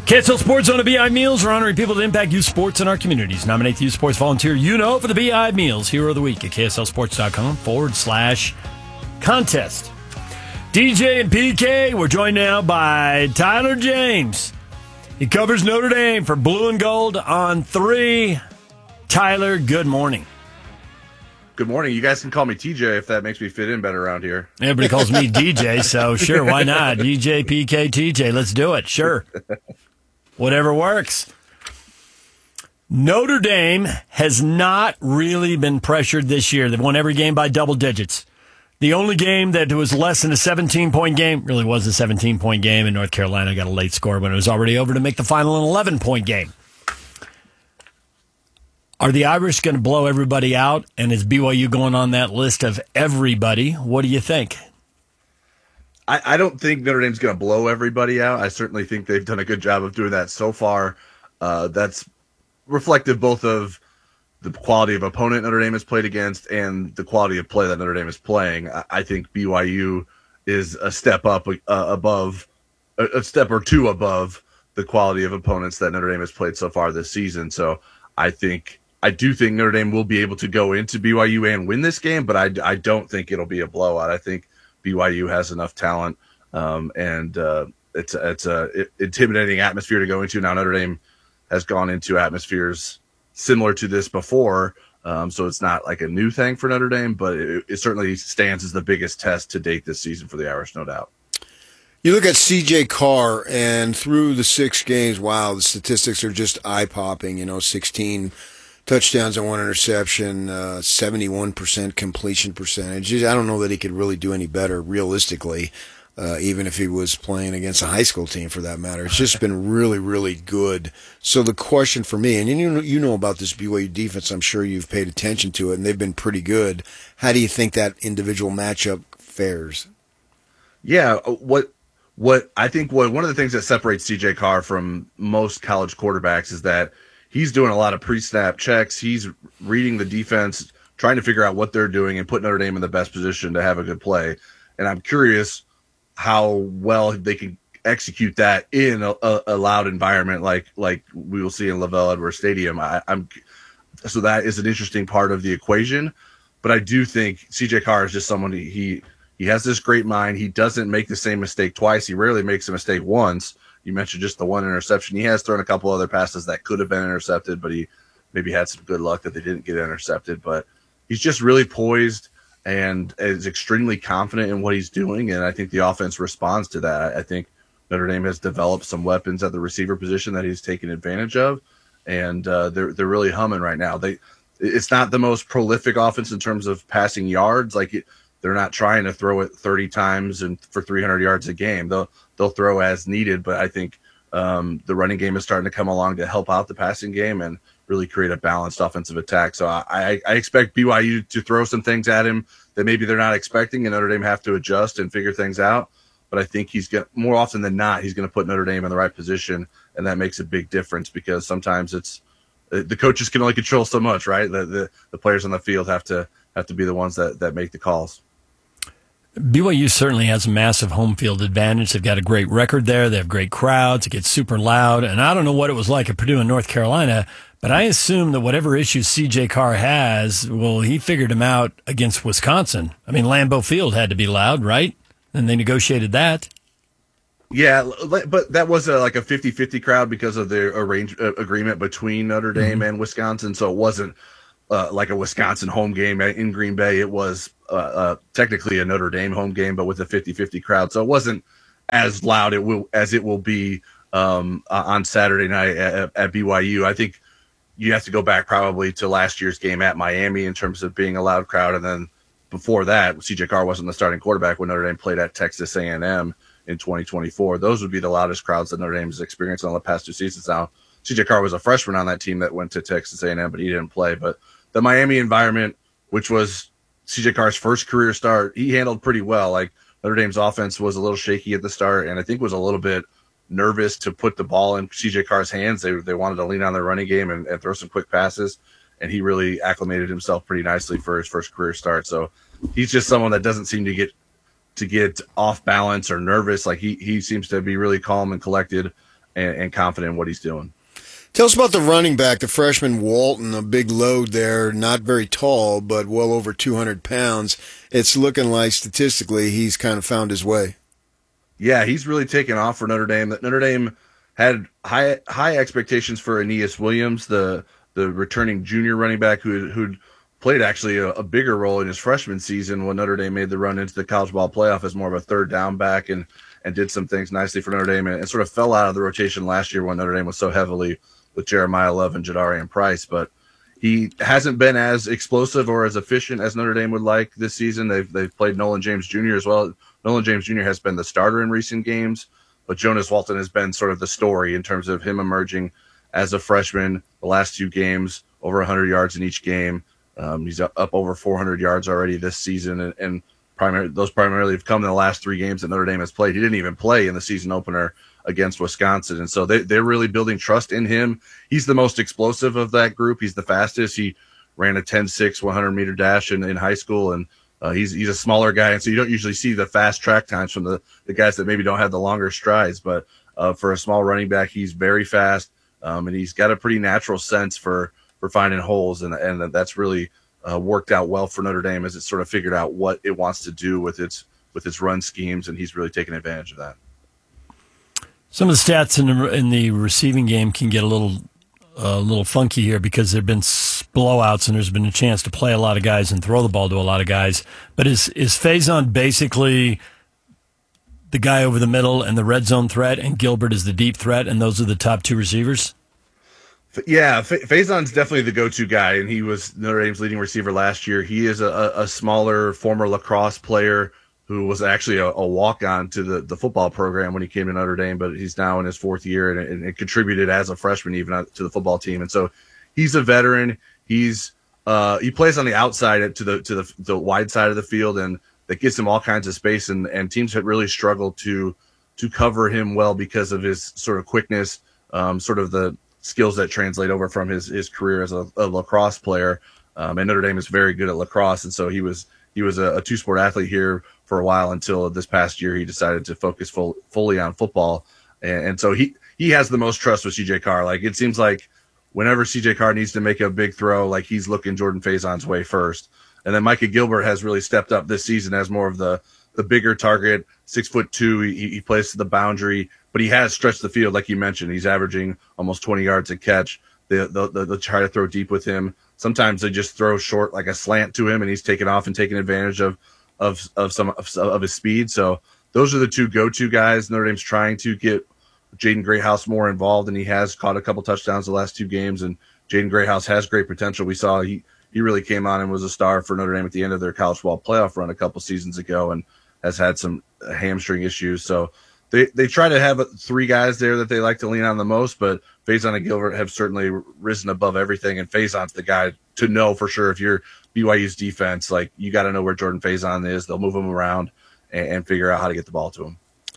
KSL Sports Zone of BI Meals are honoring people that impact youth sports in our communities. Nominate the youth sports volunteer for the BI Meals Hero of the Week at KSLSports.com/contest. DJ and PK, we're joined now by Tyler James. He covers Notre Dame for Blue and Gold on 3. Tyler, good morning. Good morning. You guys can call me TJ if that makes me fit in better around here. Everybody calls me DJ, so sure, why not? DJ, PK, TJ, let's do it. Sure. Whatever works. Notre Dame has not really been pressured this year. They've won every game by double digits. The only game that was less than a 17-point game really was a 17-point game, and North Carolina got a late score when it was already over to make the final an 11-point game. Are the Irish going to blow everybody out, and is BYU going on that list of everybody? What do you think? I don't think Notre Dame's going to blow everybody out. I certainly think they've done a good job of doing that so far. That's reflective both of the quality of opponent Notre Dame has played against and the quality of play that Notre Dame is playing. I think BYU is a step up above, a step or two above the quality of opponents that Notre Dame has played so far this season. So I do think Notre Dame will be able to go into BYU and win this game, but I don't think it'll be a blowout. I think BYU has enough talent, and it's a intimidating atmosphere to go into. Now Notre Dame has gone into atmospheres similar to this before, so it's not like a new thing for Notre Dame, but it certainly stands as the biggest test to date this season for the Irish, no doubt. You look at C.J. Carr, and through the 6 games, wow, the statistics are just eye-popping. 16 touchdowns and 1 interception, 71% completion percentage. I don't know that he could really do any better realistically, even if he was playing against a high school team for that matter. It's just been really, really good. So the question for me, and you know about this BYU defense, I'm sure you've paid attention to it, and they've been pretty good. How do you think that individual matchup fares? Yeah, what I think one of the things that separates C.J. Carr from most college quarterbacks is that he's doing a lot of pre-snap checks. He's reading the defense, trying to figure out what they're doing and put Notre Dame in the best position to have a good play. And I'm curious how well they can execute that in a loud environment like we will see in LaVell Edwards Stadium. So that is an interesting part of the equation. But I do think C.J. Carr is just someone he has this great mind. He doesn't make the same mistake twice. He rarely makes a mistake once. You mentioned just the 1 interception. He has thrown a couple other passes that could have been intercepted, but he maybe had some good luck that they didn't get intercepted. But he's just really poised and is extremely confident in what he's doing, and I think the offense responds to that. I think Notre Dame has developed some weapons at the receiver position that he's taken advantage of, and they're really humming right now. It's not the most prolific offense in terms of passing yards. They're not trying to throw it 30 times and for 300 yards a game. They'll throw as needed, but I think the running game is starting to come along to help out the passing game and really create a balanced offensive attack. So I expect BYU to throw some things at him that maybe they're not expecting, and Notre Dame have to adjust and figure things out. But I think more often than not, he's going to put Notre Dame in the right position, and that makes a big difference because sometimes the coaches can only control so much, right? The players on the field have to be the ones that make the calls. BYU certainly has a massive home field advantage. They've got a great record there. They have great crowds. It gets super loud. And I don't know what it was like at Purdue and North Carolina, but I assume that whatever issues C.J. Carr has, well, he figured them out against Wisconsin. I mean, Lambeau Field had to be loud, right? And they negotiated that. Yeah, but that was like a 50-50 crowd because of the agreement between Notre Dame and Wisconsin. So it wasn't like a Wisconsin home game in Green Bay. It was technically a Notre Dame home game, but with a 50-50 crowd. So it wasn't as loud as it will be on Saturday night at BYU. I think you have to go back probably to last year's game at Miami in terms of being a loud crowd. And then before that, C.J. Carr wasn't the starting quarterback when Notre Dame played at Texas A&M in 2024. Those would be the loudest crowds that Notre Dame has experienced on the past 2 seasons now. C.J. Carr was a freshman on that team that went to Texas A&M, but he didn't play. But the Miami environment, which was C.J. Carr's first career start, he handled pretty well. Like Notre Dame's offense was a little shaky at the start, and I think was a little bit nervous to put the ball in C.J. Carr's hands. They wanted to lean on their running game and throw some quick passes, and he really acclimated himself pretty nicely for his first career start. So he's just someone that doesn't seem to get off balance or nervous. Like he seems to be really calm and collected, and confident in what he's doing. Tell us about the running back, the freshman Walton, a big load there, not very tall, but well over 200 pounds. It's looking like statistically he's kind of found his way. Yeah, he's really taken off for Notre Dame. Notre Dame had high expectations for Aeneas Williams, the returning junior running back who'd played actually a bigger role in his freshman season when Notre Dame made the run into the college ball playoff as more of a third down back and did some things nicely for Notre Dame and sort of fell out of the rotation last year when Notre Dame was so heavily with Jeremiah Love and Jadarian Price. But he hasn't been as explosive or as efficient as Notre Dame would like this season. They've played Nolan James Jr. as well. Nolan James Jr. has been the starter in recent games, but Jonas Walton has been sort of the story in terms of him emerging as a freshman the last 2 games, over 100 yards in each game. He's up over 400 yards already this season, and those primarily have come in the last 3 games that Notre Dame has played. He didn't even play in the season opener against Wisconsin, and so they're really building trust in him. He's the most explosive of that group. He's the fastest. He ran a 10.6 100-meter dash in high school, and he's a smaller guy, and so you don't usually see the fast track times from the guys that maybe don't have the longer strides. But for a small running back, he's very fast, and he's got a pretty natural sense for finding holes, and that's really worked out well for Notre Dame as it sort of figured out what it wants to do with its run schemes, and he's really taken advantage of that. Some of the stats in the receiving game can get a little funky here because there have been blowouts and there's been a chance to play a lot of guys and throw the ball to a lot of guys. But is Faison basically the guy over the middle and the red zone threat, and Gilbert is the deep threat, and those are the top 2 receivers? Yeah, Faison's definitely the go-to guy, and he was Notre Dame's leading receiver last year. He is a smaller former lacrosse player who was actually a walk-on to the football program when he came to Notre Dame, but he's now in his 4th year and contributed as a freshman even to the football team. And so he's a veteran. He plays on the outside to the wide side of the field, and that gives him all kinds of space. And teams have really struggled to cover him well because of his sort of quickness, sort of the skills that translate over from his career as a lacrosse player. And Notre Dame is very good at lacrosse, and so he was a 2-sport athlete here for a while until this past year he decided to focus fully on football. And so he has the most trust with CJ Carr. Like, it seems like whenever CJ Carr needs to make a big throw, like, he's looking Jordan Faison's way first. And then Micah Gilbert has really stepped up this season as more of the bigger target, 6'2". He plays to the boundary, but he has stretched the field. Like you mentioned, he's averaging almost 20 yards a catch. They'll try to throw deep with him. Sometimes they just throw short, like a slant to him, and he's taken off and taken advantage of some of his speed. So those are the 2 go-to guys. Notre Dame's trying to get Jaden Greathouse more involved, and he has caught a couple touchdowns the last 2 games. And Jaden Greathouse has great potential. We saw he really came on and was a star for Notre Dame at the end of their college football playoff run a couple seasons ago, and has had some hamstring issues. So they try to have 3 guys there that they like to lean on the most, but Faison and Gilbert have certainly risen above everything, and Faison's the guy to know for sure. If you're BYU's defense, like, you got to know where Jordan Faison is. They'll move him around and figure out how to get the ball to him.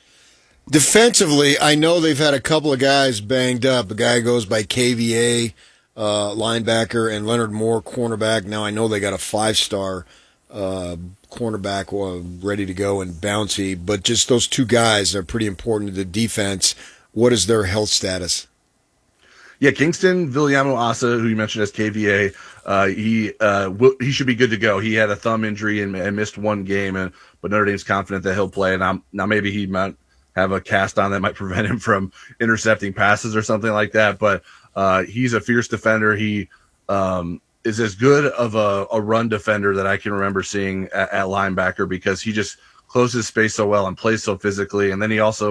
Defensively, I know they've had a couple of guys banged up. A guy goes by KVA, linebacker, and Leonard Moore, cornerback. Now I know they got a 5-star cornerback ready to go and bouncy, but just those 2 guys are pretty important to the defense. What is their health status? Yeah, Kingston Viliamo Asa, who you mentioned as KVA, he should be good to go. He had a thumb injury and missed 1 game, but Notre Dame's confident that he'll play. And now maybe he might have a cast on that might prevent him from intercepting passes or something like that. But he's a fierce defender. He is as good of a run defender that I can remember seeing at linebacker, because he just closes space so well and plays so physically. And then he also